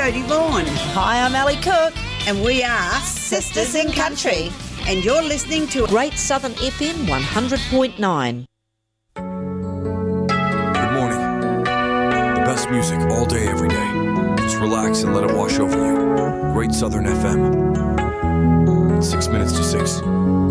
Jodie Vaughan. Hi, I'm Ali Cook. And we are Sisters in Country. And you're listening to Great Southern FM 100.9. Good morning. The best music all day, every day. Just relax and let it wash over you. Great Southern FM. 6 minutes to 6.